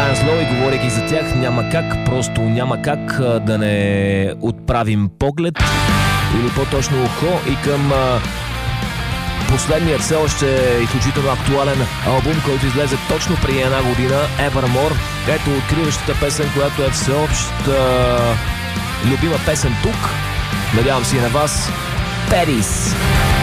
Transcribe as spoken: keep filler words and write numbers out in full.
Brian Slow и говорейки за тях, няма как, просто няма как да не отправим поглед или по-точно ухо и към а, последният все още изключително актуален албум, който излезе точно преди една година, Evermore. Ето откриващата песен, която е всеобща любима песен тук. Надявам се и на вас. Paris.